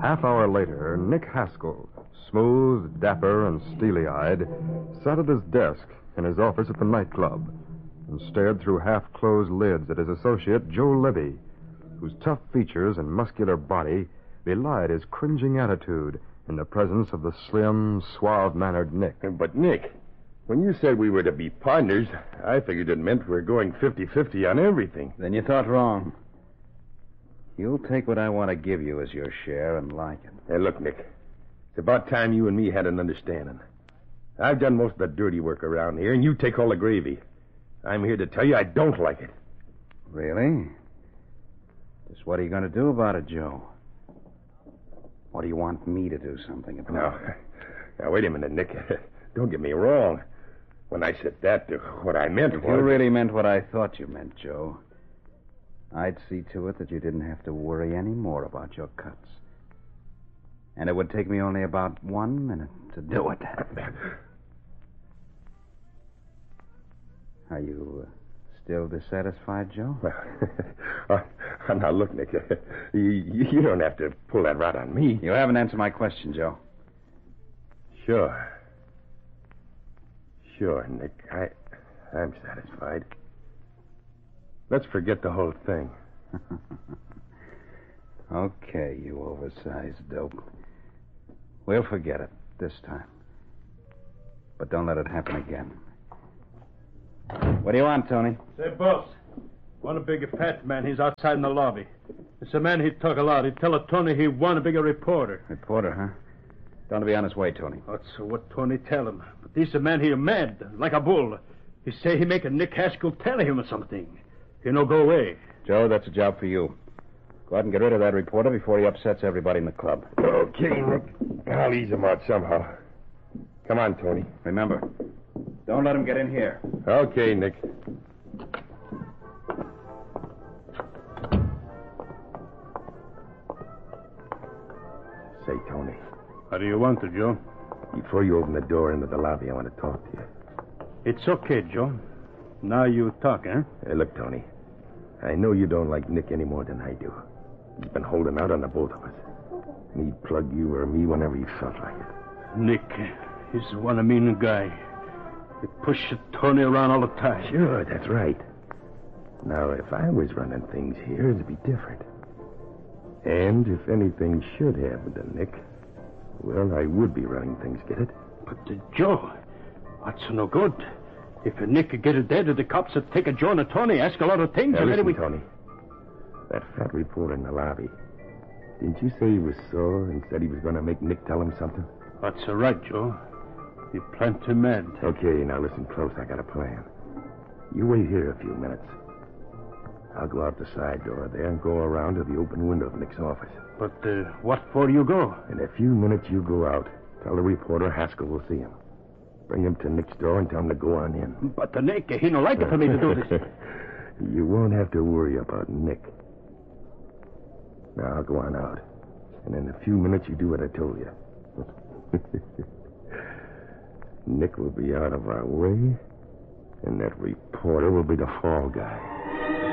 Half hour later, Nick Haskell, smooth, dapper, and steely-eyed, sat at his desk in his office at the nightclub and stared through half-closed lids at his associate, Joe Libby, whose tough features and muscular body belied his cringing attitude in the presence of the slim, suave-mannered Nick. But, Nick, when you said we were to be partners, I figured it meant we're going 50-50 on everything. Then you thought wrong. You'll take what I want to give you as your share and like it. Hey, look, Nick. It's about time you and me had an understanding. I've done most of the dirty work around here, and you take all the gravy. I'm here to tell you I don't like it. Really? Just what are you going to do about it, Joe? Or do you want me to do something about it? Now, wait a minute, Nick. Don't get me wrong. When I said that, what I meant was... If you really meant what I thought you meant, Joe, I'd see to it that you didn't have to worry any more about your cuts. And it would take me only about 1 minute to do it. Are you still dissatisfied, Joe? Now, look, Nick, you don't have to pull that right on me. You haven't answered my question, Joe. Sure, Nick. I'm satisfied. Let's forget the whole thing. Okay, you oversized dope. We'll forget it this time. But don't let it happen again. What do you want, Tony? Say, boss, one big fat man, he's outside in the lobby. It's a man he talk a lot. He tell Tony he want a bigger reporter. Reporter, huh? Don't be on his way, Tony. That's what Tony tell him. But this man here mad, like a bull. He say he make a Nick Haskell tell him something. He no go away. Joe, that's a job for you. Go out and get rid of that reporter before he upsets everybody in the club. Okay, Nick. I'll ease him out somehow. Come on, Tony. Remember, don't let him get in here. Okay, Nick. Say, Tony. What do you want, Joe? Before you open the door into the lobby, I want to talk to you. It's okay, Joe. Now you talk, huh? Hey, look, Tony. I know you don't like Nick any more than I do. He's been holding out on the both of us. And he'd plug you or me whenever he felt like it. Nick, he's one mean guy. He pushes Tony around all the time. Sure, that's right. Now, if I was running things here, it'd be different. And if anything should happen to Nick, well, I would be running things, get it? But, Joe, that's no good. If Nick could get it dead, the cops would take a Joe and a Tony, ask a lot of things. Now, listen, Tony. That fat reporter in the lobby, didn't you say he was sore and said he was going to make Nick tell him something? That's right, Joe. He plenty mad. Okay, now listen close. I got a plan. You wait here a few minutes. I'll go out the side door there and go around to the open window of Nick's office. But what for you go? In a few minutes, you go out. Tell the reporter Haskell will see him. Bring him to Nick's door and tell him to go on in. But the Nick, he don't like it for me to do this. You won't have to worry about Nick. Now, I'll go on out. And in a few minutes, you do what I told you. Nick will be out of our way, and that reporter will be the fall guy.